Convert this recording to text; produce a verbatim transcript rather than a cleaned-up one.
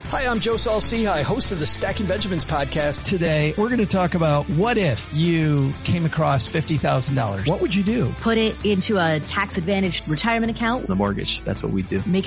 Hi, I'm Joe Saul-Sehy, host of the Stacking Benjamins podcast. Today, we're going to talk about what if you came across fifty thousand dollars. What would you do? Put it into a tax-advantaged retirement account. The mortgage. That's what we do. Make